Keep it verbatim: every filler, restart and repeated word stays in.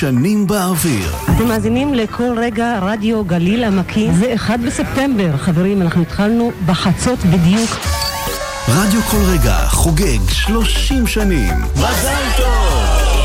שנים באוויר. אתם מאזינים לכל רגע רדיו גליל עמקים. זה אחד בספטמבר, חברים, אנחנו התחלנו בחצות בדיוק. רדיו כל רגע חוגג שלושים שנים. מזל טוב!